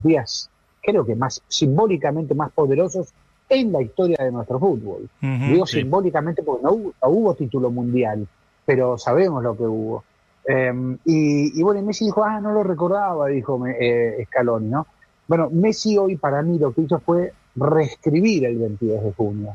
días, creo que más simbólicamente más poderosos en la historia de nuestro fútbol. Digo simbólicamente porque no hubo título mundial, pero sabemos lo que hubo. Y bueno, Messi dijo, no lo recordaba, dijo Scaloni, ¿no? Bueno, Messi hoy para mí lo que hizo fue reescribir el 22 de junio.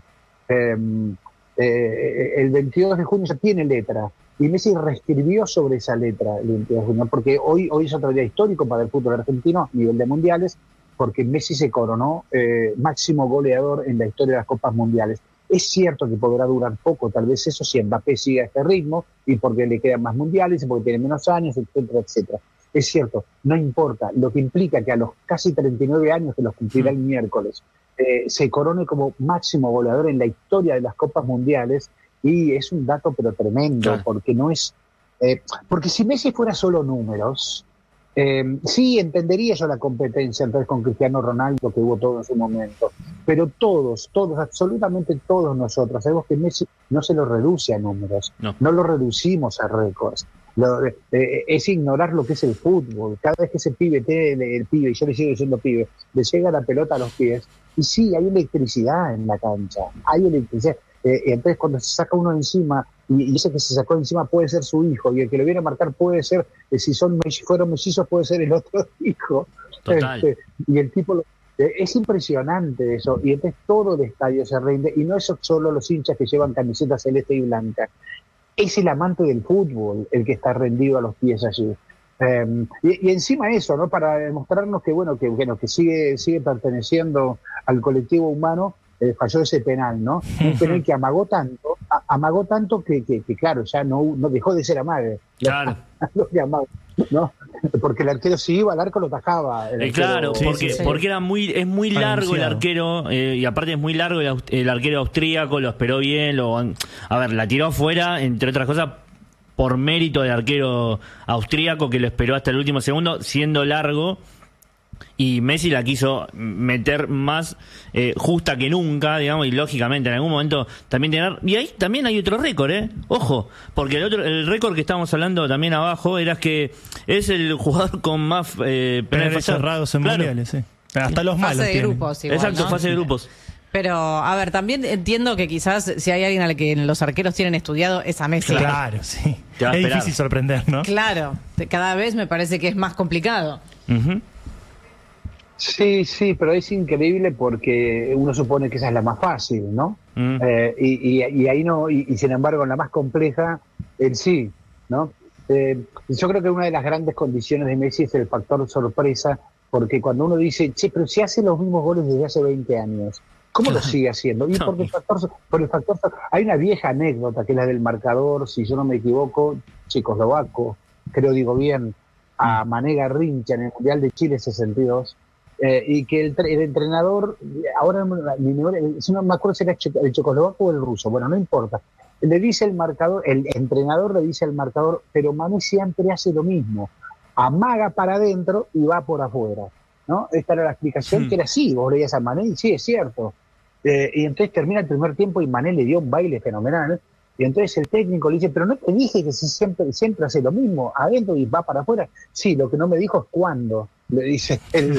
El 22 de junio ya tiene letra, y Messi reescribió sobre esa letra el 22 de junio, porque hoy es otro día histórico para el fútbol argentino a nivel de mundiales, porque Messi se coronó máximo goleador en la historia de las Copas Mundiales. Es cierto que podrá durar poco, tal vez eso, si Mbappé sigue a este ritmo, y porque le quedan más mundiales, y porque tiene menos años, etcétera, etcétera. Es cierto, no importa, lo que implica que a los casi 39 años, que los cumplirá el miércoles, se corone como máximo goleador en la historia de las Copas Mundiales, y es un dato pero tremendo, porque no es... porque si Messi fuera solo números, sí entendería yo la competencia entonces con Cristiano Ronaldo, que hubo todo en su momento, pero todos, absolutamente todos nosotros sabemos que Messi no se lo reduce a números, no lo reducimos a récords. Es ignorar lo que es el fútbol. Cada vez que ese pibe tiene el pibe, y yo le sigo diciendo pibe, le llega la pelota a los pies, y sí, hay electricidad en la cancha, hay electricidad. Entonces cuando se saca uno encima, y ese que se sacó encima puede ser su hijo, y el que lo viene a marcar puede ser, si fueron mellizos, puede ser el otro hijo. Y el tipo es impresionante eso, y entonces todo el estadio se rinde, y no es solo los hinchas que llevan camisetas celeste y blanca, es el amante del fútbol el que está rendido a los pies allí. Y encima eso, ¿no? Para demostrarnos que que sigue perteneciendo al colectivo humano, falló ese penal, ¿no? Un penal que amagó tanto que claro, ya no dejó de ser amague. Claro. Lo que amagó, ¿no? Porque el arquero, si iba al arco, lo tajaba. Claro, porque es muy largo el arquero, y aparte es muy largo el arquero austríaco, lo esperó bien, la tiró afuera, entre otras cosas, por mérito del arquero austríaco, que lo esperó hasta el último segundo, siendo largo. Y Messi la quiso meter más justa que nunca, digamos, y lógicamente en algún momento también tener... Y ahí también hay otro récord, ojo, porque el récord que estábamos hablando también abajo era que es el jugador con más penales cerrados en mundiales, sí. Hasta los malos fase de grupos igual, exacto, ¿no? Fase de grupos. Pero, a ver, también entiendo que quizás si hay alguien al que los arqueros tienen estudiado es a Messi. Claro, sí. Es difícil sorprender, ¿no? Claro, cada vez me parece que es más complicado. Sí, pero es increíble porque uno supone que esa es la más fácil, ¿no? Y ahí no, y sin embargo en la más compleja, él sí, ¿no? Yo creo que una de las grandes condiciones de Messi es el factor sorpresa, porque cuando uno dice, pero si hace los mismos goles desde hace 20 años, ¿cómo lo sigue haciendo? Y por el factor, hay una vieja anécdota que es la del marcador, si yo no me equivoco, checoslovaco, creo digo bien, a Mané Garrincha en el Mundial de Chile 62, y que el entrenador, ahora si no me acuerdo si era el checoslovaco o el ruso, bueno, no importa, le dice el marcador, el entrenador le dice al marcador, pero Mané siempre hace lo mismo, amaga para adentro y va por afuera, ¿no? Esta era la explicación, que era así, vos leías a Mané y sí, es cierto. Y entonces termina el primer tiempo y Mané le dio un baile fenomenal, y entonces el técnico le dice, pero no te dije que siempre hace lo mismo, adentro y va para afuera. Sí, lo que no me dijo es cuándo, le dice el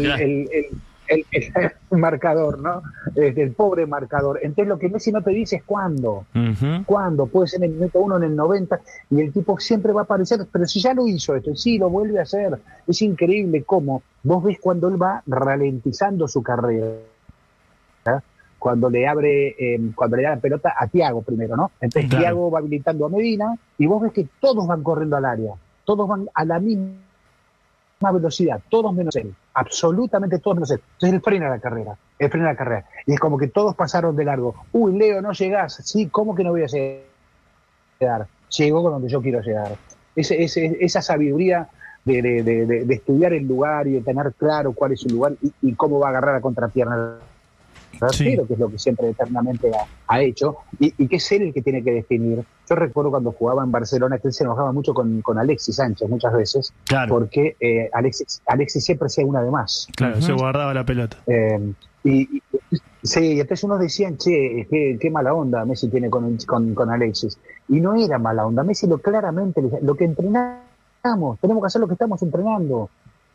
marcador, ¿no? El pobre marcador. Entonces lo que Messi no te dice es cuándo. ¿Cuándo? Puede ser en el minuto 1, en el 90, y el tipo siempre va a aparecer, pero si ya lo hizo esto, y sí, lo vuelve a hacer. Es increíble cómo vos ves cuando él va ralentizando su carrera, cuando le da la pelota a Thiago primero, ¿no? Entonces Thiago va habilitando a Medina, y vos ves que todos van corriendo al área, todos van a la misma velocidad, todos menos él, absolutamente todos menos él. Entonces él frena la carrera, y es como que todos pasaron de largo. Uy, Leo, no llegás. Sí, ¿cómo que no voy a llegar? Llego con donde yo quiero llegar. Esa sabiduría de estudiar el lugar y de tener claro cuál es su lugar y cómo va a agarrar la contrapierna. Que es lo que siempre eternamente ha hecho, y que es él el que tiene que definir. Yo recuerdo cuando jugaba en Barcelona que él se enojaba mucho con Alexis Sánchez muchas veces, porque Alexis siempre hacía una de más. Claro, se guardaba la pelota. Y entonces unos decían, qué mala onda Messi tiene con Alexis, y no era mala onda. Messi claramente lo que entrenamos, tenemos que hacer lo que estamos entrenando.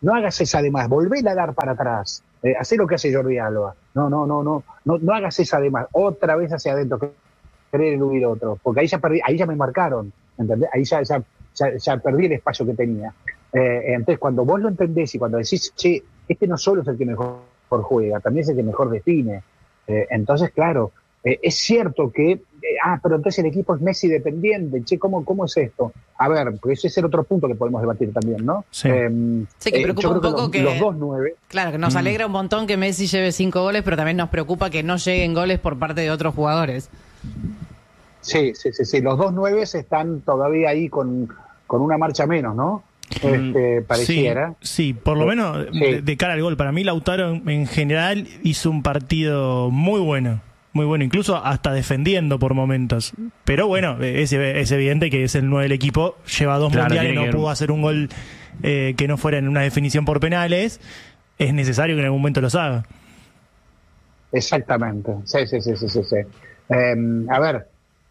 no hagas esa de más, volvéla a dar para atrás, hacé lo que hace Jordi Alba, no hagas esa de más, otra vez hacia adentro, querer eludir otro, porque ahí ya perdí, ahí ya me marcaron, ¿entendés? Ahí ya perdí el espacio que tenía. Entonces, cuando vos lo entendés y cuando decís, che, este no solo es el que mejor juega, también es el que mejor define. Entonces, claro, es cierto que, pero entonces el equipo es Messi dependiente, che, ¿cómo es esto? A ver, porque ese es el otro punto que podemos debatir también, ¿no? Sí, que preocupa un poco que los 2-9. Claro, que nos alegra un montón que Messi lleve 5 goles, pero también nos preocupa que no lleguen goles por parte de otros jugadores. Sí, los 2-9 están todavía ahí con una marcha menos, ¿no? Pareciera. Sí, por lo menos de cara al gol. Para mí Lautaro en general hizo un partido muy bueno, incluso hasta defendiendo por momentos. Pero bueno, es evidente que es el 9 del equipo, lleva 2 mundiales, no pudo hacer un gol que no fuera en una definición por penales. Es necesario que en algún momento los haga. Exactamente, sí. A ver,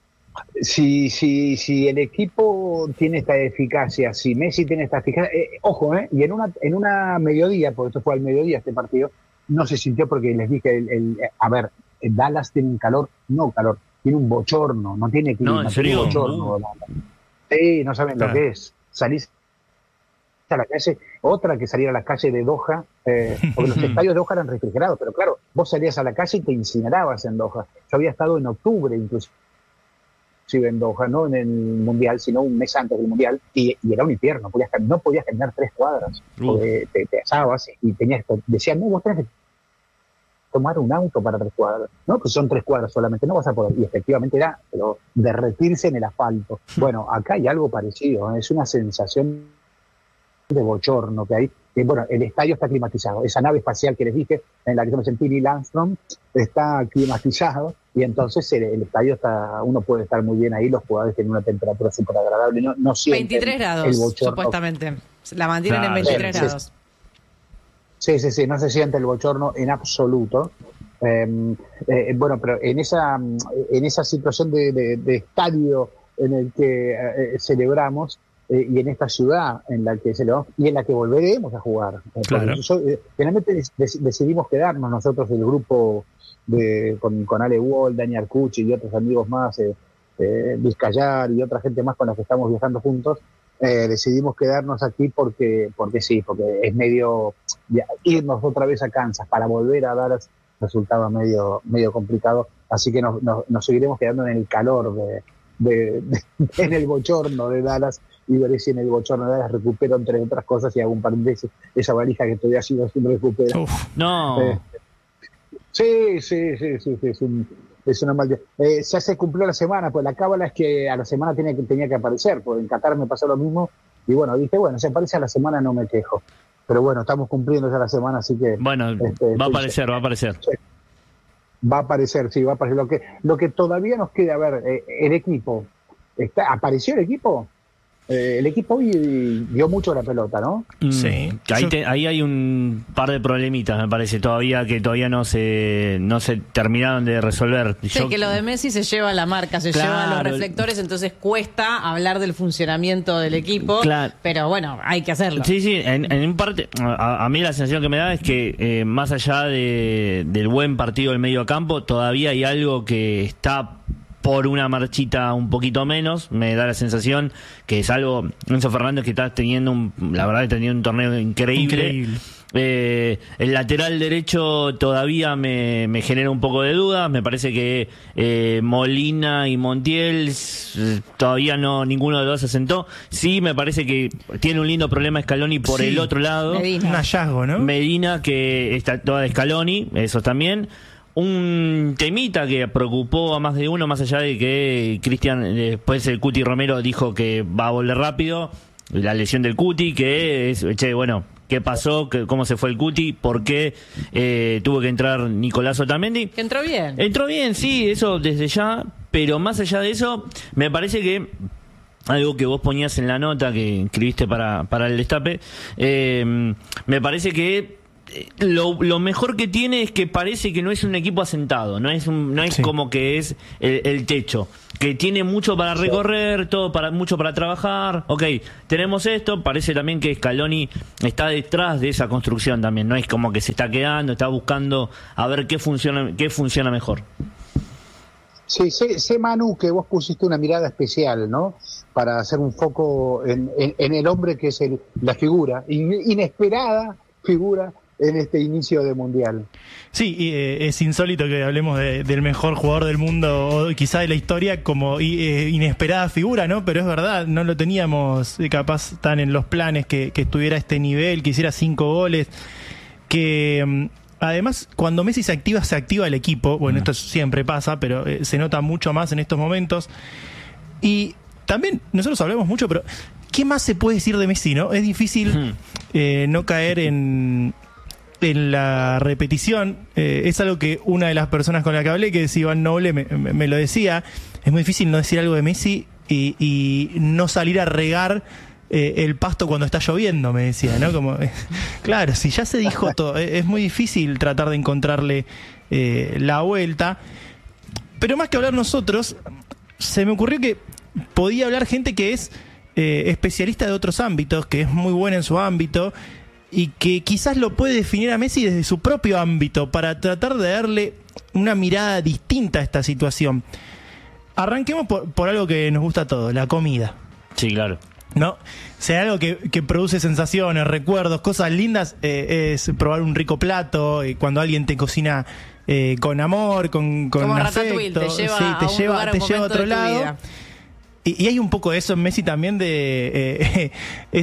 si el equipo tiene esta eficacia, si Messi tiene esta eficacia, ojo, y en una mediodía, porque esto fue al mediodía este partido, no se sintió porque les dije, a ver, Dallas tiene un calor, tiene un bochorno, no tiene clima, no, ¿en serio? Tiene un bochorno. Sí, no saben lo que es. Salís a la calle, otra que salir a la calle de Doha, porque los estadios de Doha eran refrigerados, pero claro, vos salías a la calle y te incinerabas en Doha. Yo había estado en octubre incluso en Doha, no en el Mundial, sino un mes antes del Mundial, y era un infierno, no podías caminar 3 cuadras, porque te asabas y decían, no, vos tenés que tomar un auto para 3 cuadras, no, pues son 3 cuadras solamente, no vas a poder, y efectivamente era, pero derretirse en el asfalto. Bueno, acá hay algo parecido, es una sensación de bochorno que hay. Bueno, el estadio está climatizado, esa nave espacial que les dije, en la que estamos en Neil Armstrong, está climatizado, y entonces el estadio uno puede estar muy bien ahí, los jugadores tienen una temperatura súper agradable, no sienten 23 grados, el bochorno. Supuestamente, la mantienen en 23 grados. Sí, no se siente el bochorno en absoluto. Bueno, pero en esa situación de estadio en el que celebramos, y en esta ciudad en la que celebramos y en la que volveremos a jugar. Claro. Finalmente decidimos quedarnos nosotros, el grupo con Ale Wall, Dani Arcucci y otros amigos más, Vizcayar y otra gente más con la que estamos viajando juntos. Decidimos quedarnos aquí porque es medio irnos otra vez a Kansas para volver a Dallas resultaba medio complicado, así que nos seguiremos quedando en el calor en el bochorno de Dallas, y veré si en el bochorno de Dallas recupero, entre otras cosas, y hago un par de veces esa valija que todavía sido sin recuperar. No. Sí, es una maldita. Ya se cumplió la semana, pues la cábala es que a la semana tenía que aparecer, porque en Qatar me pasó lo mismo, y bueno, dije, se aparece a la semana, no me quejo. Pero bueno, estamos cumpliendo ya la semana, así que... Bueno, va a aparecer. Sí. Va a aparecer. Lo que todavía nos queda, a ver, el equipo. ¿Apareció el equipo? El equipo hoy dio mucho la pelota, ¿no? Sí. Ahí hay un par de problemitas, me parece, que todavía no se terminaron de resolver. Sí, que lo de Messi se lleva la marca, se lleva los reflectores, entonces cuesta hablar del funcionamiento del equipo, pero bueno, hay que hacerlo. Sí, en parte, a mí la sensación que me da es que más allá del buen partido del medio campo, todavía hay algo que está por una marchita un poquito menos, me da la sensación que es algo, Enzo Fernández, que está teniendo un torneo increíble. El lateral derecho todavía me genera un poco de dudas, me parece que Molina y Montiel todavía ninguno de los dos se sentó. Sí, me parece que tiene un lindo problema Scaloni por el otro lado. Medina. Un hallazgo, ¿no? Medina, que está toda de Scaloni, eso también. Un temita que preocupó a más de uno, más allá de que Cristian, después el Cuti Romero dijo que va a volver rápido, la lesión del Cuti, que es, ¿qué pasó? ¿Cómo se fue el Cuti? ¿Por qué tuvo que entrar Nicolás Otamendi? Que entró bien. Entró bien, sí, eso desde ya, pero más allá de eso, me parece que algo que vos ponías en la nota que escribiste para el Destape, me parece que lo mejor que tiene es que parece que no es un equipo asentado, no es como que es el techo, que tiene mucho para recorrer, mucho para trabajar. Ok, tenemos esto, parece también que Scaloni está detrás de esa construcción también, no es como que se está quedando, está buscando a ver qué funciona mejor. Sí, sé, Manu, que vos pusiste una mirada especial, ¿no? Para hacer un foco en el hombre que es la figura, inesperada figura en este inicio de Mundial. Sí, y, es insólito que hablemos del mejor jugador del mundo, o quizá de la historia, como inesperada figura, ¿no? Pero es verdad, no lo teníamos capaz tan en los planes que estuviera a este nivel, que hiciera 5 goles, que... Además, cuando Messi se activa el equipo. Bueno, esto siempre pasa, pero se nota mucho más en estos momentos. Y también, nosotros hablamos mucho, pero ¿qué más se puede decir de Messi, no? Es difícil no caer en la repetición. Es algo que una de las personas con la que hablé, que es Iván Noble, me lo decía. Es muy difícil no decir algo de Messi y no salir a regar el pasto cuando está lloviendo, me decía, ¿no? Como, claro, si ya se dijo todo, es muy difícil tratar de encontrarle la vuelta. Pero más que hablar nosotros, se me ocurrió que podía hablar gente que es especialista de otros ámbitos, que es muy buena en su ámbito y que quizás lo puede definir a Messi desde su propio ámbito para tratar de darle una mirada distinta a esta situación. Arranquemos por algo que nos gusta a todos, la comida. Sí, claro. ¿No? Si hay algo que produce sensaciones, recuerdos, cosas lindas, es probar un rico plato, cuando alguien te cocina con amor, con afecto, te lleva a otro lado. Y hay un poco de eso en Messi también, de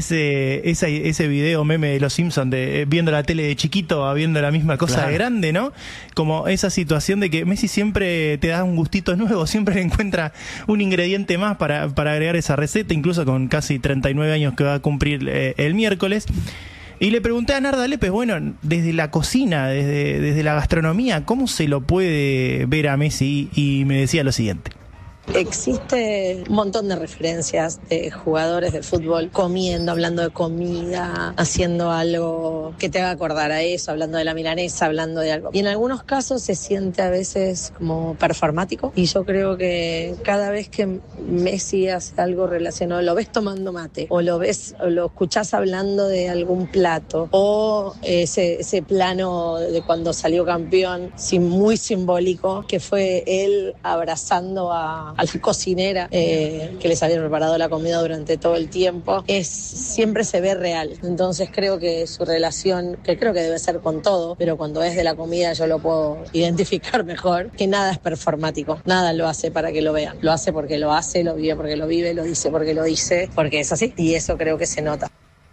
ese video meme de los Simpsons, de viendo la tele de chiquito a viendo la misma cosa de grande, ¿no? Como esa situación de que Messi siempre te da un gustito nuevo, siempre encuentra un ingrediente más para agregar esa receta, incluso con casi 39 años que va a cumplir el miércoles. Y le pregunté a Narda Lépez, bueno, desde la cocina, desde la gastronomía, ¿cómo se lo puede ver a Messi? Y me decía lo siguiente. Existe un montón de referencias de jugadores de fútbol comiendo, hablando de comida, haciendo algo que te haga acordar a eso, hablando de la milanesa, hablando de algo. Y en algunos casos se siente a veces como performático. Y yo creo que cada vez que Messi hace algo relacionado, lo ves tomando mate, o lo escuchás hablando de algún plato, o ese plano de cuando salió campeón, muy simbólico, que fue él abrazando a la cocinera que les había preparado la comida durante todo el tiempo, siempre se ve real. Entonces creo que su relación, que creo que debe ser con todo, pero cuando es de la comida yo lo puedo identificar mejor, que nada es performático, nada lo hace para que lo vean, lo hace porque lo hace, lo vive porque lo vive, lo dice porque lo dice, porque es así, y eso creo que se nota.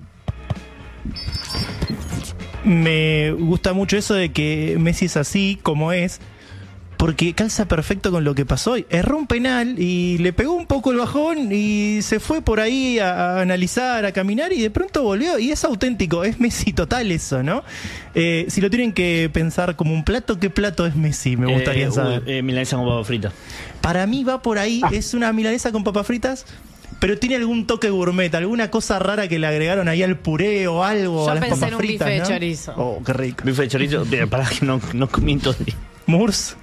Me gusta mucho eso de que Messi es así como es, porque calza perfecto con lo que pasó hoy. Erró un penal y le pegó un poco el bajón y se fue por ahí a analizar, a caminar, y de pronto volvió. Y es auténtico, es Messi total eso, ¿no? Si lo tienen que pensar como un plato, ¿qué plato es Messi? Me gustaría saber. Milanesa con papas fritas. Para mí va por ahí, es una milanesa con papas fritas, pero tiene algún toque gourmet, alguna cosa rara que le agregaron ahí al puré o algo. Yo a las pensé papas en un fritas, bife ¿no? de chorizo. Oh, qué rico. Bife de chorizo, para que no comí todo el día. Murs.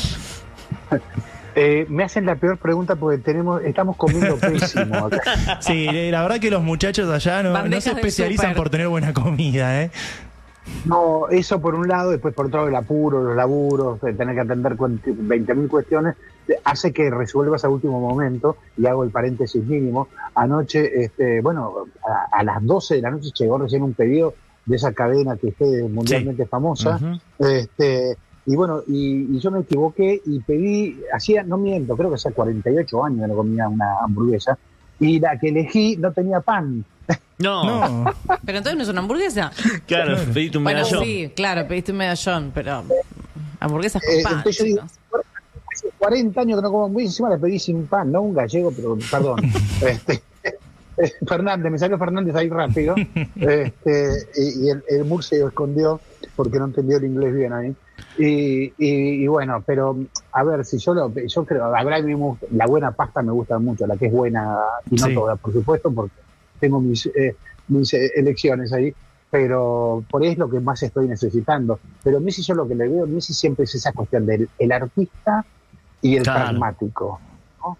Me hacen la peor pregunta porque estamos comiendo pésimo acá. Sí, la verdad que los muchachos allá no se especializan por tener buena comida, ¿eh? No, eso por un lado, después por otro lado el apuro, los laburos, tener que atender 20.000 cuestiones, hace que resuelvas a último momento, y hago el paréntesis mínimo. Anoche, a las 12 de la noche llegó recién un pedido de esa cadena que es mundialmente famosa, y bueno, y yo me equivoqué y pedí, no miento, creo que hacía 48 años que no comía una hamburguesa, y la que elegí no tenía pan. No. Pero entonces no es una hamburguesa. Claro, pediste un medallón. Bueno, sí, claro, pediste un medallón, pero hamburguesas con pan. Entonces yo digo, hace 40 años que no como hamburguesa, encima la pedí sin pan, no un gallego, pero perdón. Fernández, me salió Fernández ahí rápido, y el Mur se escondió porque no entendió el inglés bien ahí. Y bueno, pero a ver, si yo creo, a ver, a mí la buena pasta me gusta mucho, la que es buena y no toda, por supuesto, porque tengo mis elecciones ahí, pero por ahí es lo que más estoy necesitando. Pero Messi, yo lo que le veo, Messi siempre es esa cuestión del el artista y el pragmático, ¿no?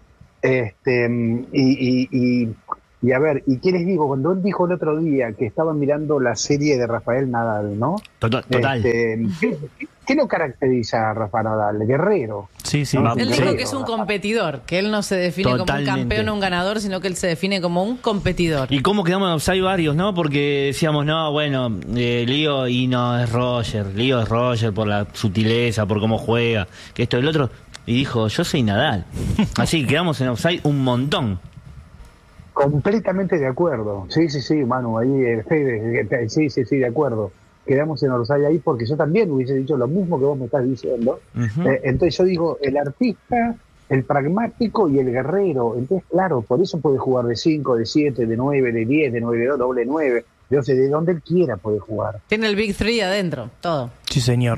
Y a ver, ¿y qué les digo? Cuando él dijo el otro día que estaba mirando la serie de Rafael Nadal, ¿no? Total. ¿Qué lo caracteriza a Rafa Nadal? El guerrero. Sí. ¿No? Él dijo que es un competidor, que él no se define como un campeón o un ganador, sino que él se define como un competidor. ¿Y cómo quedamos? Hay varios, ¿no? Porque decíamos, no, bueno, Lío y no es Roger. Lío es Roger por la sutileza, por cómo juega, que esto y el otro. Y dijo, yo soy Nadal. Así quedamos en offside un montón. Completamente de acuerdo. Sí, Manu, ahí sí, de acuerdo. Quedamos en offside ahí porque yo también hubiese dicho lo mismo que vos me estás diciendo. Uh-huh. Entonces yo digo, el artista, el pragmático y el guerrero. Entonces, claro, por eso puede jugar de 5, de 7, de 9, de 10, de 9-2, doble 9. Yo sé, de donde él quiera puede jugar. Tiene el Big Three adentro, todo. Sí, señor.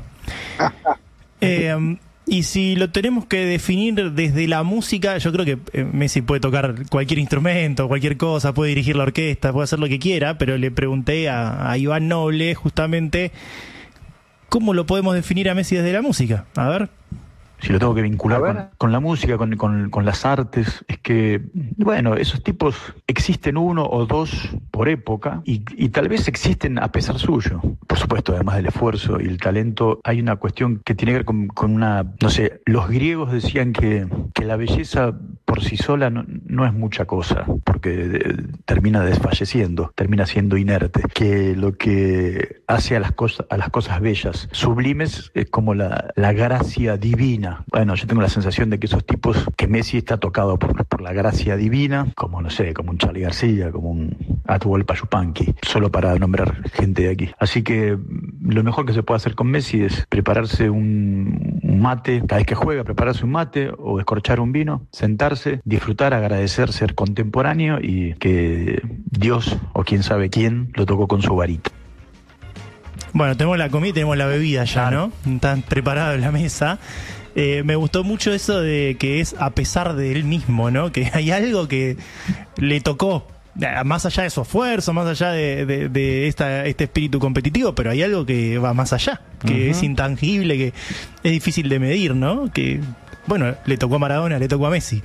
Y si lo tenemos que definir desde la música, yo creo que Messi puede tocar cualquier instrumento, cualquier cosa, puede dirigir la orquesta, puede hacer lo que quiera, pero le pregunté a Iván Noble justamente cómo lo podemos definir a Messi desde la música. A ver. Si lo tengo que vincular con la música, con las artes, es que, bueno, esos tipos existen uno o dos por época y tal vez existen a pesar suyo. Por supuesto, además del esfuerzo y el talento, hay una cuestión que tiene que ver con una, no sé, los griegos decían que la belleza por sí sola no es mucha cosa, porque termina desfalleciendo, termina siendo inerte, que lo que hace a las cosas bellas, sublimes, es como la gracia divina. Bueno, yo tengo la sensación de que esos tipos, que Messi está tocado por la gracia divina, como no sé, como un Charly García, como un Atahualpa Yupanqui, solo para nombrar gente de aquí. Así que lo mejor que se puede hacer con Messi es prepararse un mate, cada vez que juega, prepararse un mate o escorchar un vino, sentarse, disfrutar, agradecer ser contemporáneo y que Dios o quién sabe quién lo tocó con su varita. Bueno, tenemos la comida y tenemos la bebida ya, ¿no? Están preparados en la mesa. Me gustó mucho eso de que es a pesar de él mismo, ¿no? Que hay algo que le tocó, más allá de su esfuerzo, más allá de este espíritu competitivo, pero hay algo que va más allá, que es intangible, que es difícil de medir, ¿no? Que, bueno, le tocó a Maradona, le tocó a Messi.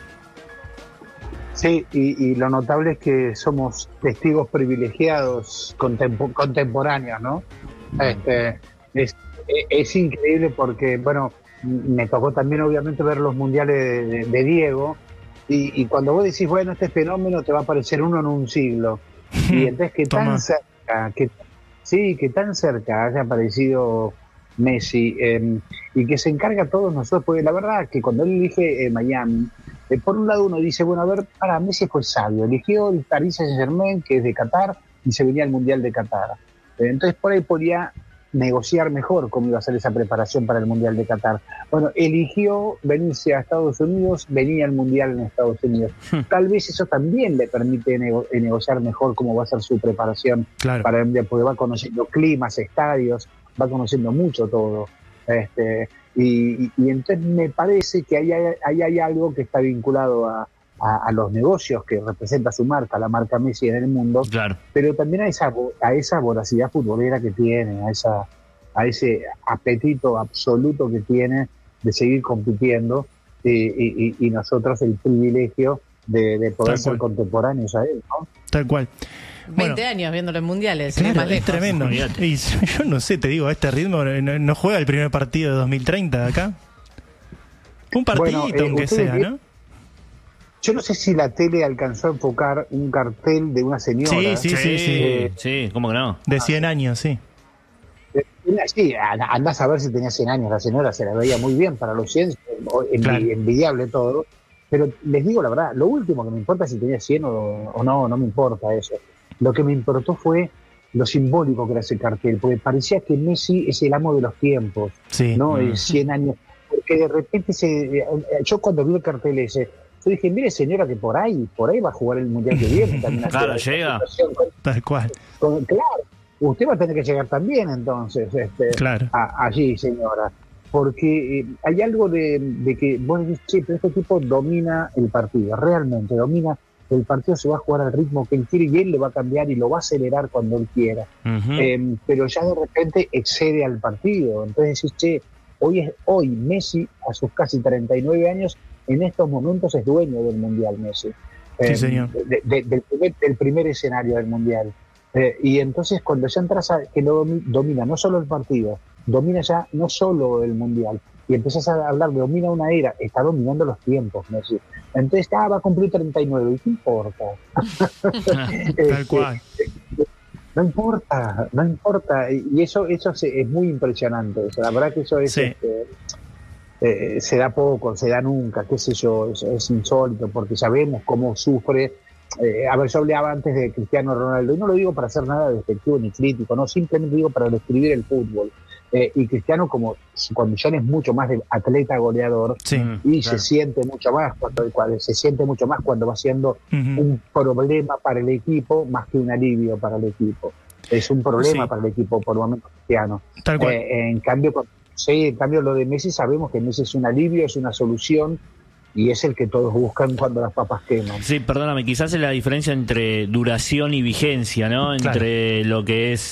Sí, y lo notable es que somos testigos privilegiados contemporáneos, ¿no? Es increíble porque, bueno, me tocó también obviamente ver los mundiales de Diego y cuando vos decís, bueno, este fenómeno te va a aparecer uno en un siglo y entonces que tan cerca que tan cerca haya aparecido Messi y que se encarga a todos nosotros, porque la verdad que cuando él elige Miami, por un lado uno dice, bueno, a ver, Messi fue sabio, eligió el Paris Saint-Germain, que es de Qatar, y se venía al Mundial de Qatar. Entonces por ahí podía negociar mejor cómo iba a ser esa preparación para el Mundial de Qatar. Bueno, eligió venirse a Estados Unidos, venía al Mundial en Estados Unidos. Tal vez eso también le permite negociar mejor cómo va a ser su preparación para el Mundial, porque va conociendo climas, estadios, va conociendo mucho todo. Y entonces me parece que ahí hay algo que está vinculado a los negocios que representa su marca, la marca Messi en el mundo, pero también a esa voracidad futbolera que tiene, a ese apetito absoluto que tiene de seguir compitiendo y nosotros el privilegio de poder ser contemporáneos a él, ¿no? Tal cual. 20 años viéndolo en mundiales. Claro, es tremendo. Y yo no sé, te digo, a este ritmo no juega el primer partido de 2030 de acá. Un partidito, aunque sea, ¿no? Yo no sé si la tele alcanzó a enfocar un cartel de una señora. Sí, ¿cómo que no? De 100 años, sí. Sí, andás a ver si tenía 100 años la señora, se la veía muy bien para los 100, envidiable todo. Pero les digo la verdad, lo último que me importa es si tenía 100 o no me importa eso. Lo que me importó fue lo simbólico que era ese cartel, porque parecía que Messi es el amo de los tiempos, ¿no? 100 años. Porque de repente yo cuando vi el cartel ese, yo dije, mire señora, que por ahí va a jugar el Mundial que viene. También llega. Tal cual. Claro, usted va a tener que llegar también entonces allí, señora. Porque hay algo de que vos decís, pero este tipo domina el partido, realmente domina el partido se va a jugar al ritmo que él quiere y él le va a cambiar y lo va a acelerar cuando él quiera. Pero ya de repente excede al partido. Entonces decís, che, hoy Messi, a sus casi 39 años, en estos momentos es dueño del Mundial Messi. Sí, señor. Del primer escenario del Mundial. Y entonces cuando ya entras a que lo domina no solo el partido, domina ya no solo el Mundial, y empiezas a hablar de domina una era, está dominando los tiempos, Messi. Entonces va a cumplir 39, ¿y qué importa? Tal cual. No importa, y eso es muy impresionante. O sea, la verdad que eso es... Sí. Se da poco, se da nunca, qué sé yo, es insólito, porque sabemos cómo sufre. A ver, yo hablaba antes de Cristiano Ronaldo, y no lo digo para hacer nada despectivo ni crítico, no, simplemente digo para describir el fútbol. Y Cristiano, como su condición es mucho más de atleta goleador, sí, y claro, se siente mucho más cuando va siendo un problema para el equipo más que un alivio para el equipo. Es un problema para el equipo por momentos, Cristiano. Tal cual. En cambio lo de Messi, sabemos que Messi es un alivio, es una solución, y es el que todos buscan cuando las papas queman. Sí, perdóname, quizás es la diferencia entre duración y vigencia, ¿no? Entre lo que es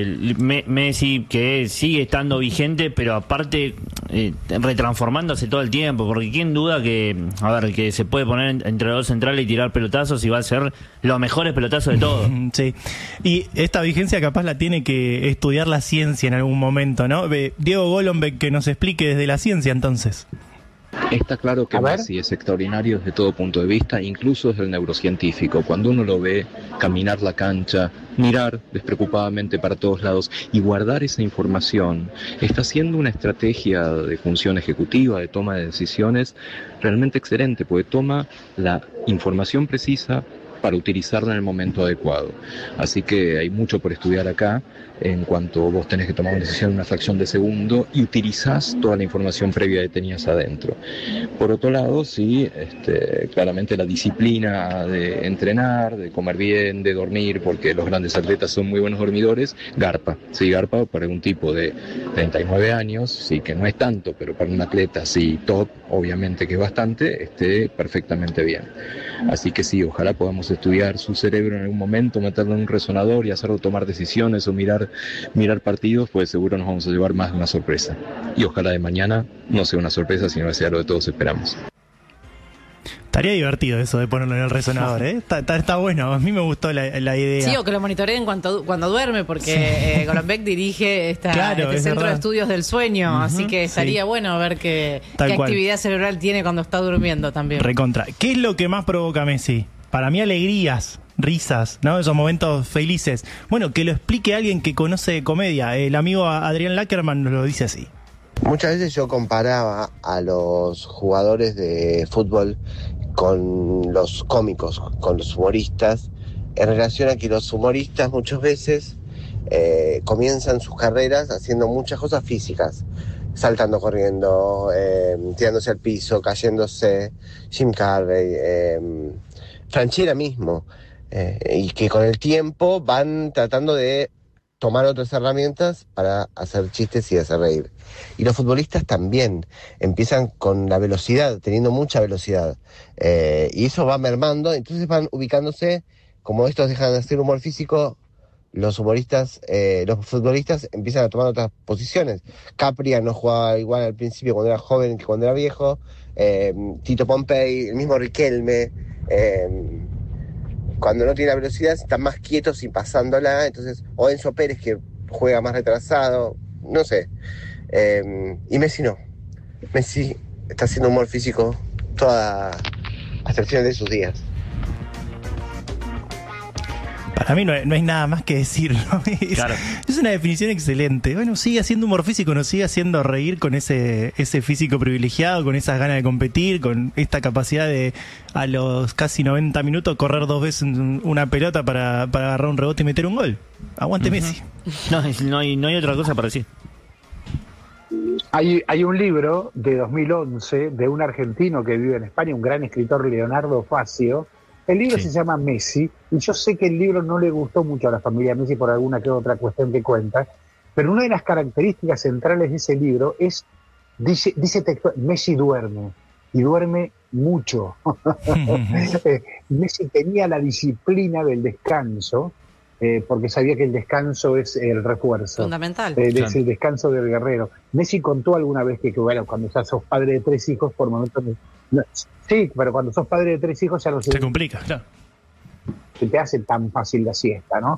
Messi, que sigue estando vigente, pero aparte retransformándose todo el tiempo, porque quién duda que se puede poner entre los dos centrales y tirar pelotazos y va a ser los mejores pelotazos de todos. Sí, y esta vigencia capaz la tiene que estudiar la ciencia en algún momento, ¿no? Diego Golombek, que nos explique desde la ciencia entonces. Está claro que Messi es extraordinario desde todo punto de vista, incluso desde el neurocientífico. Cuando uno lo ve caminar la cancha, mirar despreocupadamente para todos lados y guardar esa información, está haciendo una estrategia de función ejecutiva, de toma de decisiones, realmente excelente, porque toma la información precisa para utilizarla en el momento adecuado. Así que hay mucho por estudiar acá en cuanto vos tenés que tomar una decisión en una fracción de segundo y utilizás toda la información previa que tenías adentro. Por otro lado, sí, claramente la disciplina de entrenar, de comer bien, de dormir, porque los grandes atletas son muy buenos dormidores, garpa para un tipo de 39 años, sí que no es tanto, pero para un atleta así top, obviamente que es bastante, esté perfectamente bien. Así que sí, ojalá podamos estudiar su cerebro en algún momento, meterlo en un resonador y hacerlo tomar decisiones o mirar partidos, pues seguro nos vamos a llevar más de una sorpresa. Y ojalá de mañana no sea una sorpresa, sino que sea lo que todos esperamos. Estaría divertido eso de ponerlo en el resonador, ¿eh? Está bueno, a mí me gustó la idea. Sí, o que lo monitoreen cuando duerme, porque Golombek dirige este centro verdad de estudios del sueño, así que estaría bueno ver qué actividad cerebral tiene cuando está durmiendo también. Recontra. ¿Qué es lo que más provoca Messi? Para mí alegrías, risas, ¿no? Esos momentos felices. Bueno, que lo explique alguien que conoce de comedia. El amigo Adrián Lackerman nos lo dice así. Muchas veces yo comparaba a los jugadores de fútbol con los cómicos, con los humoristas, en relación a que los humoristas muchas veces comienzan sus carreras haciendo muchas cosas físicas, saltando, corriendo, tirándose al piso, cayéndose, Jim Carrey, Franchella mismo, y que con el tiempo van tratando de tomar otras herramientas para hacer chistes y hacer reír. Y los futbolistas también empiezan con la velocidad, teniendo mucha velocidad, y eso va mermando, entonces van ubicándose, como estos dejan de hacer humor físico, los futbolistas empiezan a tomar otras posiciones. Capria no jugaba igual al principio cuando era joven que cuando era viejo, Tito Pompey, el mismo Riquelme, cuando no tiene la velocidad están más quietos y pasándola, entonces, o Enzo Pérez que juega más retrasado, no sé. Y Messi no. Messi está haciendo humor físico hasta el final de sus días. Para mí no hay nada más que decir, ¿no? Claro. Es una definición excelente. Bueno, sigue haciendo humor físico, nos sigue haciendo reír con ese físico privilegiado, con esas ganas de competir, con esta capacidad de a los casi 90 minutos correr 2 veces una pelota para agarrar un rebote y meter un gol. Aguante Messi. No hay otra cosa para decir. Hay un libro de 2011 de un argentino que vive en España, un gran escritor, Leonardo Facio. El libro se llama Messi, y yo sé que el libro no le gustó mucho a la familia Messi por alguna que otra cuestión que cuenta, pero una de las características centrales de ese libro es, dice textual, Messi duerme, y duerme mucho. Messi tenía la disciplina del descanso, porque sabía que el descanso es el refuerzo. Fundamental. Es el descanso del guerrero. Messi contó alguna vez que bueno, cuando ya sos padre de 3 hijos, por momentos... sí, pero cuando sos padre de 3 hijos ya no se complica, claro. Se te hace tan fácil la siesta, ¿no?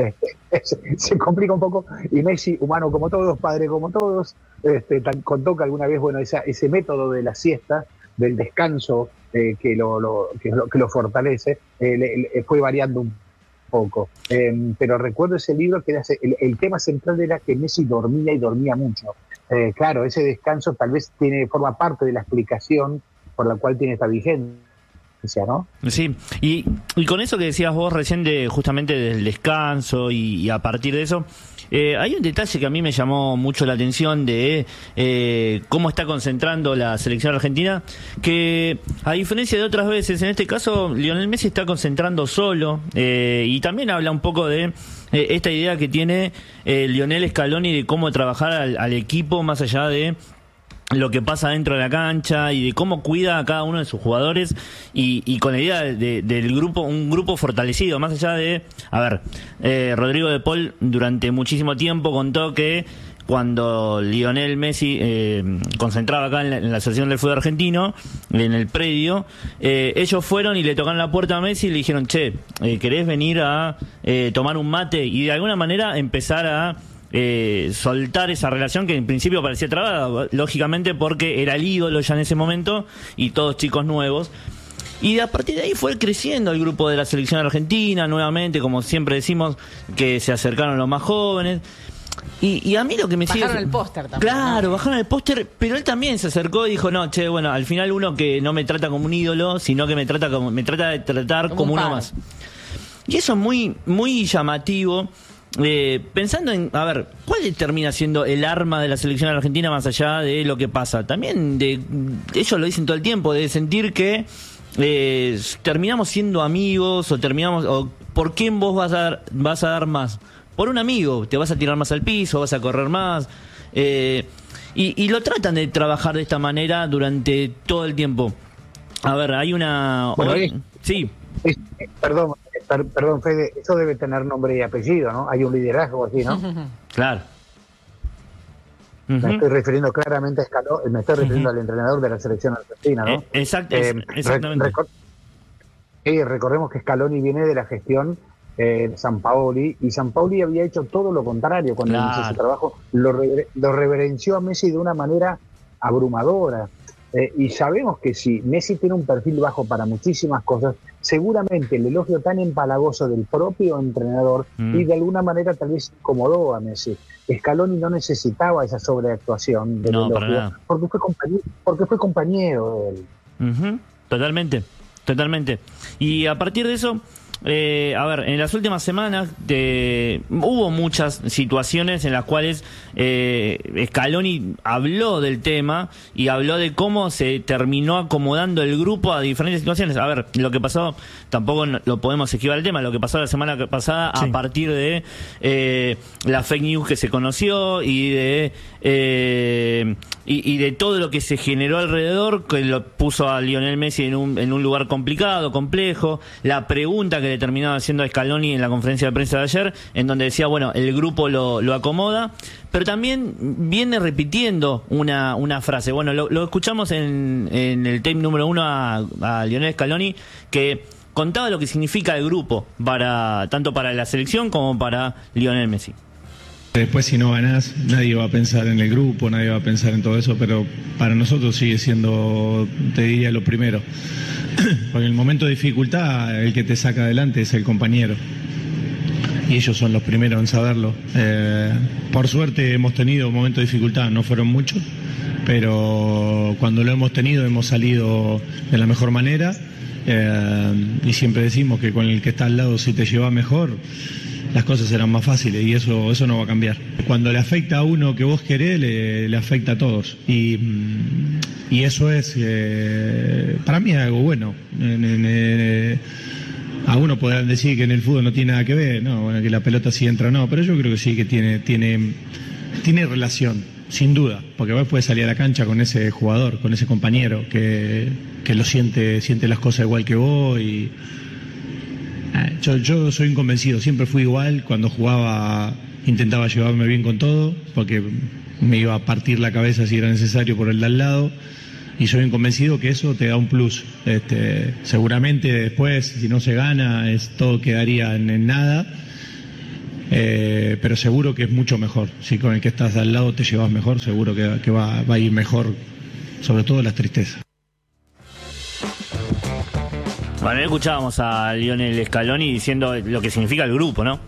Se complica un poco, y Messi, humano como todos, padre como todos, contó que alguna vez, bueno, ese método de la siesta, del descanso, que lo fortalece, fue variando un poco. Pero recuerdo ese libro que el tema central era que Messi dormía y dormía mucho. Claro, ese descanso tal vez forma parte de la explicación por la cual tiene esta vigencia, ¿no? Sí, y con eso que decías vos recién justamente del descanso y a partir de eso, hay un detalle que a mí me llamó mucho la atención de cómo está concentrando la selección argentina, que a diferencia de otras veces, en este caso Lionel Messi está concentrando solo, y también habla un poco de esta idea que tiene Lionel Scaloni de cómo trabajar al equipo más allá de lo que pasa dentro de la cancha y de cómo cuida a cada uno de sus jugadores y con la idea del grupo, un grupo fortalecido, más allá de, Rodrigo de Paul durante muchísimo tiempo contó que cuando Lionel Messi concentraba acá en la selección del fútbol argentino, en el predio, ellos fueron y le tocaron la puerta a Messi y le dijeron, ¿querés venir a tomar un mate? Y de alguna manera empezar a soltar esa relación que en principio parecía trabada, lógicamente porque era el ídolo ya en ese momento y todos chicos nuevos, y a partir de ahí fue creciendo el grupo de la selección argentina nuevamente, como siempre decimos, que se acercaron los más jóvenes. Y a mí lo que me bajaron el póster también. Claro, ¿no? Bajaron el póster, pero él también se acercó y dijo, bueno, al final uno que no me trata como un ídolo, sino que me trata de tratar como uno más. Y eso es muy, muy llamativo. Pensando en, ¿cuál termina siendo el arma de la selección argentina más allá de lo que pasa? También ellos lo dicen todo el tiempo, de sentir que terminamos siendo amigos o ¿por quién vos vas a dar más? Por un amigo, te vas a tirar más al piso, vas a correr más, y lo tratan de trabajar de esta manera durante todo el tiempo. Hay una... Bueno, sí. Perdón, Fede, eso debe tener nombre y apellido, ¿no? Hay un liderazgo así, ¿no? Claro. Me estoy refiriendo claramente a Scaloni, me estoy refiriendo al entrenador de la selección argentina, ¿no? Exactamente. Recordemos que Scaloni viene de la gestión Sampaoli, y Sampaoli había hecho todo lo contrario cuando inició su trabajo, lo reverenció a Messi de una manera abrumadora. Y sabemos que si Messi tiene un perfil bajo para muchísimas cosas, seguramente el elogio tan empalagoso del propio entrenador y de alguna manera tal vez incomodó a Messi. Scaloni no necesitaba esa sobreactuación del elogio porque fue compañero de él. Totalmente. Y a partir de eso, en las últimas semanas hubo muchas situaciones en las cuales Scaloni habló del tema y habló de cómo se terminó acomodando el grupo a diferentes situaciones. Lo que pasó, tampoco lo podemos esquivar el tema, lo que pasó la semana pasada a partir de la fake news que se conoció y de todo lo que se generó alrededor, que lo puso a Lionel Messi en un lugar complicado, complejo, la pregunta que le terminaba haciendo a Scaloni en la conferencia de prensa de ayer, en donde decía, el grupo lo acomoda, pero también viene repitiendo una frase. Lo escuchamos en el tape número 1 a Lionel Scaloni, que contaba lo que significa el grupo tanto para la selección como para Lionel Messi. Después, si no ganás, nadie va a pensar en el grupo, nadie va a pensar en todo eso, pero para nosotros sigue siendo, te diría, lo primero. Porque en el momento de dificultad, el que te saca adelante es el compañero. Y ellos son los primeros en saberlo. Por suerte hemos tenido momentos de dificultad, no fueron muchos, pero cuando lo hemos tenido hemos salido de la mejor manera. Y siempre decimos que con el que está al lado, si te lleva mejor, las cosas serán más fáciles, y eso no va a cambiar. Cuando le afecta a uno que vos querés, le afecta a todos. Y eso es, para mí, algo bueno. A uno podrán decir que en el fútbol no tiene nada que ver, que la pelota sí entra, no, pero yo creo que sí, que tiene relación. sin duda, porque vos puedes salir a la cancha con ese jugador, con ese compañero que lo siente las cosas igual que vos y yo soy un convencido, siempre fui igual, cuando jugaba intentaba llevarme bien con todo, porque me iba a partir la cabeza si era necesario por el de al lado, y soy un convencido que eso te da un plus. Seguramente después, si no se gana, todo quedaría en nada, pero seguro que es mucho mejor. Si con el que estás al lado te llevas mejor, seguro que va a ir mejor, sobre todo las tristezas. Bueno, escuchábamos a Lionel Scaloni diciendo lo que significa el grupo, ¿no?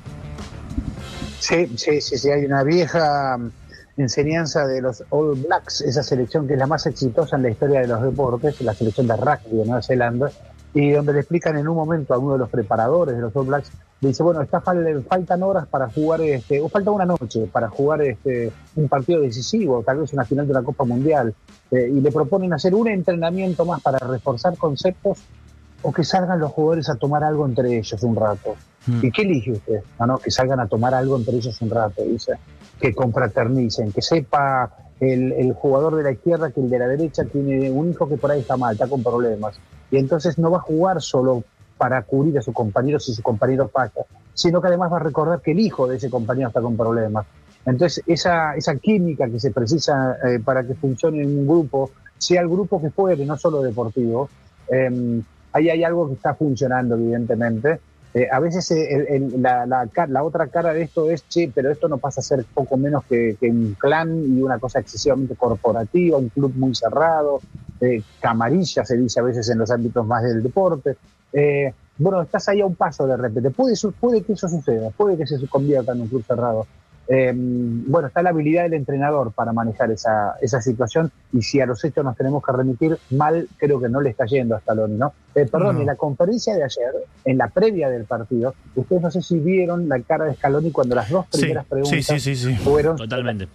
Sí, hay una vieja enseñanza de los All Blacks, esa selección que es la más exitosa en la historia de los deportes, la selección de rugby de Nueva Zelanda, y donde le explican en un momento a uno de los preparadores de los All Blacks, le dice, bueno, faltan horas para jugar, o falta una noche para jugar un partido decisivo, tal vez una final de una Copa Mundial, y le proponen hacer un entrenamiento más para reforzar conceptos, o que salgan los jugadores a tomar algo entre ellos un rato. ¿Y qué elige usted? No, que salgan a tomar algo entre ellos un rato, dice. Que confraternicen, que sepa el jugador de la izquierda que el de la derecha tiene un hijo que por ahí está mal, está con problemas. Y entonces no va a jugar solo para cubrir a sus compañeros si su compañero falla, sino que además va a recordar que el hijo de ese compañero está con problemas. Entonces esa química que se precisa para que funcione en un grupo, sea el grupo que fuere, no solo deportivo, ahí hay algo que está funcionando, evidentemente. A veces la otra cara de esto es, pero esto no pasa a ser poco menos que un clan y una cosa excesivamente corporativa, un club muy cerrado, camarilla se dice a veces en los ámbitos más del deporte. Bueno, estás ahí a un paso de repente. Puede que eso suceda, puede que se convierta en un club cerrado. Bueno, está la habilidad del entrenador para manejar esa situación, y si a los hechos nos tenemos que remitir, mal creo que no le está yendo a Scaloni, ¿no? Perdón, en la conferencia de ayer, en la previa del partido, ustedes no sé si vieron la cara de Scaloni cuando las dos primeras preguntas fueron... Totalmente.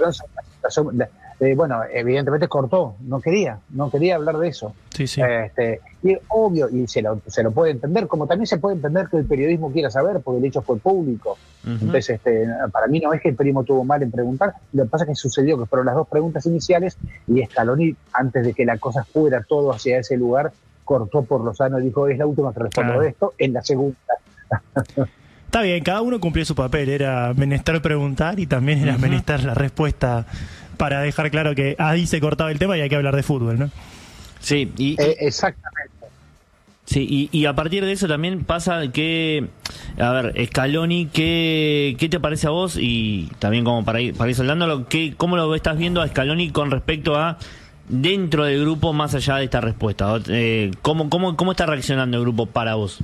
Bueno, evidentemente cortó, no quería hablar de eso. Sí. Y obvio, y se lo puede entender, como también se puede entender que el periodismo quiera saber, porque el hecho fue público. Entonces, para mí no es que el primo tuvo mal en preguntar, lo que pasa es que sucedió que fueron las dos preguntas iniciales, y Scaloni, antes de que la cosa fuera todo hacia ese lugar, cortó por lo sano y dijo, es la última que respondo de esto, en la segunda. Está bien, cada uno cumplió su papel, era menester preguntar y también era menester la respuesta, para dejar claro que ahí se cortaba el tema y hay que hablar de fútbol, ¿no? Sí, exactamente. Sí, y a partir de eso también pasa que, a ver, Scaloni, ¿qué te parece a vos? Y también como para ir soldándolo, ¿cómo lo estás viendo a Scaloni con respecto a dentro del grupo, más allá de esta respuesta? ¿Cómo está reaccionando el grupo para vos?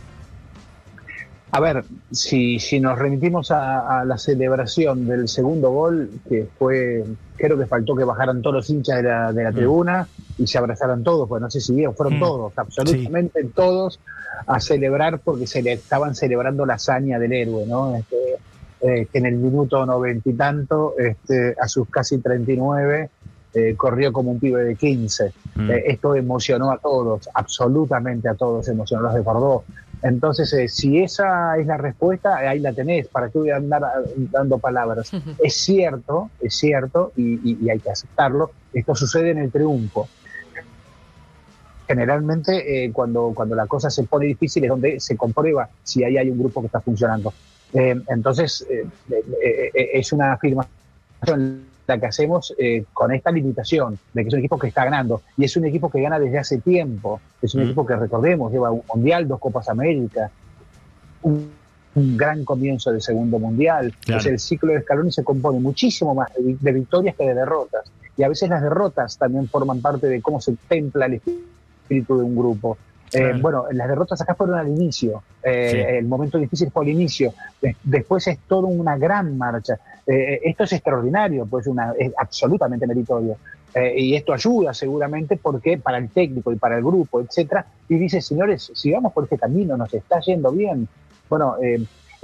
A ver, si nos remitimos a la celebración del segundo gol, que fue, creo que faltó que bajaran todos los hinchas de la tribuna y se abrazaran todos, pues no sé si vieron, fueron todos, absolutamente todos, a celebrar, porque estaban celebrando la hazaña del héroe, ¿no? Que en el minuto 90 y tanto, a sus casi 39, corrió como un pibe de 15. Esto emocionó a todos, absolutamente a todos, emocionó, los desbordó. Entonces, si esa es la respuesta, ahí la tenés, ¿para qué voy a andar dando palabras? Es cierto, y hay que aceptarlo, esto sucede en el triunfo. Generalmente, cuando la cosa se pone difícil es donde se comprueba si ahí hay un grupo que está funcionando. Entonces, es una afirmación la que hacemos con esta limitación de que es un equipo que está ganando, y es un equipo que gana desde hace tiempo, es un equipo que, recordemos, lleva un Mundial, 2 Copas América, un gran comienzo del segundo Mundial. Claro. Entonces el ciclo de Scaloni se compone muchísimo más de victorias que de derrotas, y a veces las derrotas también forman parte de cómo se templa el espíritu de un grupo. Claro. Bueno, las derrotas acá fueron al inicio, el momento difícil fue al inicio, después es toda una gran marcha. Esto es extraordinario, pues es absolutamente meritorio, y esto ayuda seguramente porque para el técnico y para el grupo, etcétera, y dice, señores, sigamos por este camino, nos está yendo bien. Bueno,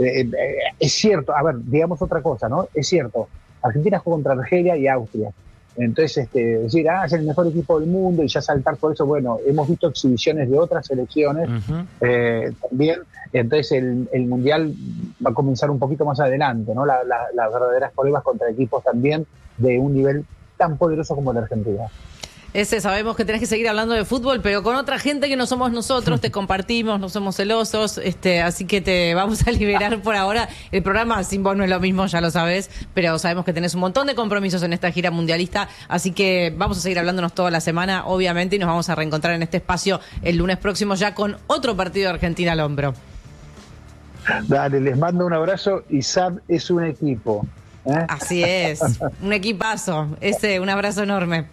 es cierto, a ver, digamos otra cosa, ¿no? Es cierto, Argentina jugó contra Argelia y Austria. Entonces, decir, es el mejor equipo del mundo y ya saltar por eso, bueno, hemos visto exhibiciones de otras selecciones también, entonces el Mundial va a comenzar un poquito más adelante, ¿no? Las verdaderas pruebas contra equipos también de un nivel tan poderoso como la Argentina. Sabemos que tenés que seguir hablando de fútbol, pero con otra gente que no somos nosotros, te compartimos, no somos celosos, así que te vamos a liberar por ahora. El programa sin vos no es lo mismo, ya lo sabés, pero sabemos que tenés un montón de compromisos en esta gira mundialista, así que vamos a seguir hablándonos toda la semana, obviamente, y nos vamos a reencontrar en este espacio el lunes próximo ya con otro partido de Argentina al hombro. Dale, les mando un abrazo y SAD es un equipo. Así es, un equipazo, un abrazo enorme.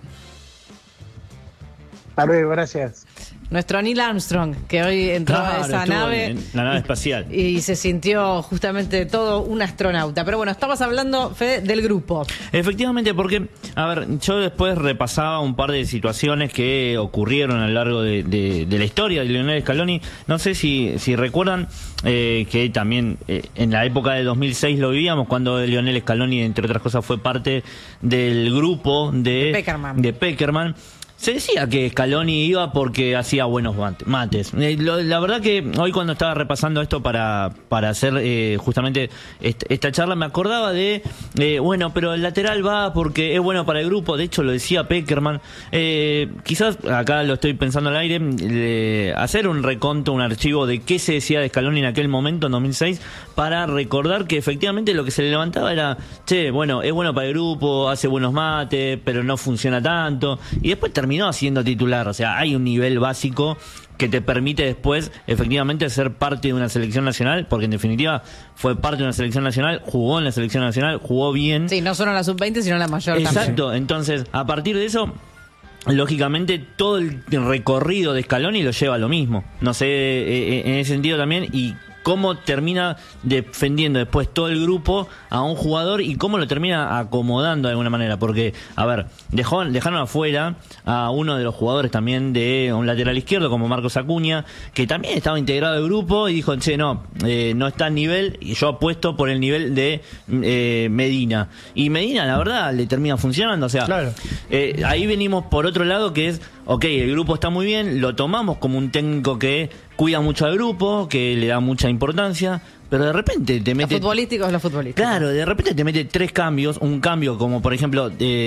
Gracias. Nuestro Neil Armstrong, que hoy entró a esa nave. La nave espacial. Y se sintió justamente todo un astronauta. Pero bueno, estabas hablando, Fede, del grupo. Efectivamente, porque, yo después repasaba un par de situaciones que ocurrieron a lo largo de la historia de Lionel Scaloni. No sé si recuerdan que también en la época de 2006 lo vivíamos, cuando Lionel Scaloni, entre otras cosas, fue parte del grupo de Peckerman. Se decía que Scaloni iba porque hacía buenos mates. La verdad que hoy, cuando estaba repasando esto para hacer justamente esta charla, me acordaba de, pero el lateral va porque es bueno para el grupo. De hecho, lo decía Peckerman. Quizás, acá lo estoy pensando al aire, hacer un reconto, un archivo de qué se decía de Scaloni en aquel momento, en 2006, para recordar que efectivamente lo que se le levantaba era, es bueno para el grupo, hace buenos mates, pero no funciona tanto. Y después terminó siendo titular. O sea, hay un nivel básico que te permite después efectivamente ser parte de una selección nacional, porque en definitiva fue parte de una selección nacional, jugó en la selección nacional, jugó bien. Sí, no solo en la sub-20, sino en la mayor. Exacto, también. Entonces, a partir de eso, lógicamente todo el recorrido de Scaloni lo lleva a lo mismo. No sé, en ese sentido también, y cómo termina defendiendo después todo el grupo a un jugador y cómo lo termina acomodando de alguna manera, porque, dejaron afuera a uno de los jugadores también de un lateral izquierdo como Marcos Acuña, que también estaba integrado al grupo, y dijo, no está al nivel, y yo apuesto por el nivel de Medina, y Medina, la verdad, le termina funcionando. O sea, claro. Ahí venimos por otro lado, que es, el grupo está muy bien, lo tomamos como un técnico que cuida mucho al grupo, que le da mucha importancia, pero de repente te mete... Lo futbolístico es lo futbolístico. Claro, de repente te mete 3 cambios, un cambio como, por ejemplo,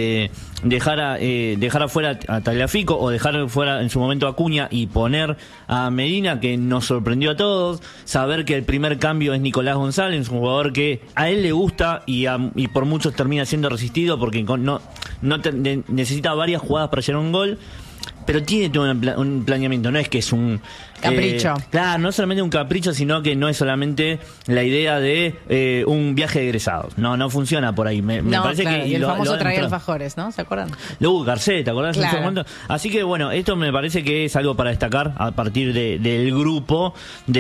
dejar afuera a Tagliafico, o dejar fuera en su momento a Acuña y poner a Medina, que nos sorprendió a todos. Saber que el primer cambio es Nicolás González, un jugador que a él le gusta y por muchos termina siendo resistido, porque necesita varias jugadas para llegar a un gol. Pero tiene todo un planeamiento, no es que es un... capricho. Claro, no solamente un capricho, sino que no es solamente la idea de un viaje de egresados. No funciona por ahí. Me parece que... Y el famoso traer alfajores, ¿no? ¿Se acuerdan? Luego Garcés, ¿te acordás? Claro. En ese momento? Así que bueno, esto me parece que es algo para destacar a partir del grupo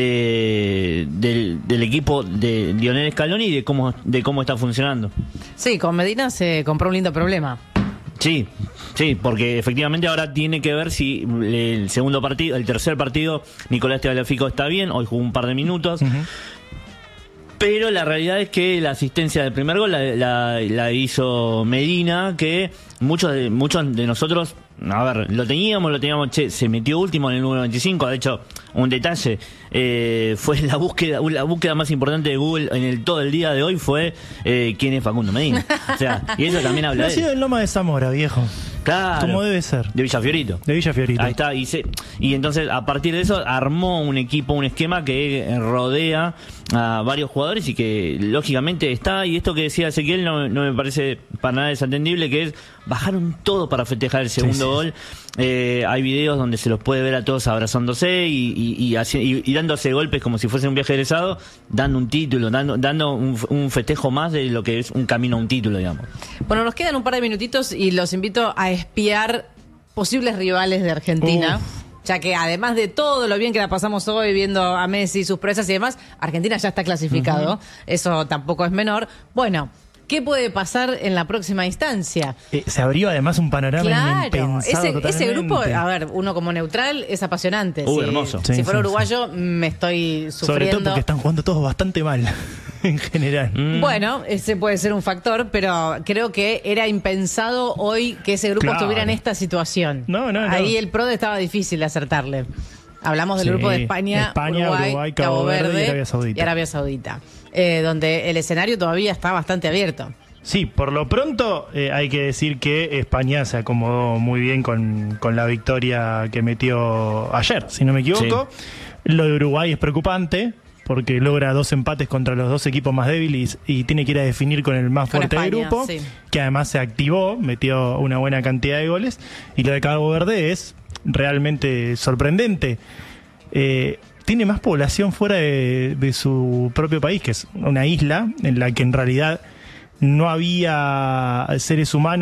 del equipo de Lionel Scaloni y de cómo está funcionando. Sí, con Medina se compró un lindo problema. Sí, porque efectivamente ahora tiene que ver si el tercer partido, Nicolás Tagliafico está bien, hoy jugó un par de minutos. Uh-huh. Pero la realidad es que la asistencia del primer gol la hizo Medina, que muchos de nosotros, lo teníamos, se metió último en el número 25. De hecho, un detalle, fue la búsqueda más importante de Google en todo el día de hoy fue quién es Facundo Medina. O sea, y eso también habla de él. Nacido en Loma de Zamora, viejo. Claro. Como debe ser. De Villafiorito. Ahí está. Y entonces, a partir de eso, armó un esquema que rodea a varios jugadores y que, lógicamente, está. Y esto que decía Ezequiel no me parece para nada desatendible, que es, bajaron todo para festejar el segundo gol. Hay videos donde se los puede ver a todos abrazándose y dándose golpes como si fuese un viaje egresado, dando un título, dando un festejo más de lo que es un camino a un título, digamos. Bueno, nos quedan un par de minutitos y los invito a espiar posibles rivales de Argentina. Ya que además de todo lo bien que la pasamos hoy viendo a Messi, sus proezas y demás, Argentina ya está clasificado. Uh-huh. Eso tampoco es menor. Bueno, ¿qué puede pasar en la próxima instancia? Se abrió además un panorama impensado. Ese grupo, uno como neutral, es apasionante. Hermoso. Si fuera uruguayo, me estoy sufriendo. Sobre todo porque están jugando todos bastante mal. en general. Bueno, ese puede ser un factor, pero creo que era impensado hoy que ese grupo estuviera en esta situación. No. Ahí el PRODE estaba difícil de acertarle. Hablamos del grupo de España, Uruguay, Cabo Verde y Arabia Saudita, donde el escenario todavía está bastante abierto. Sí, por lo pronto hay que decir que España se acomodó muy bien con la victoria que metió ayer, si no me equivoco. Sí. Lo de Uruguay es preocupante porque logra 2 empates contra los 2 equipos más débiles y tiene que ir a definir con el más fuerte del grupo, que además se activó, metió una buena cantidad de goles. Y lo de Cabo Verde es realmente sorprendente. Tiene más población fuera de su propio país, que es una isla en la que en realidad no había seres humanos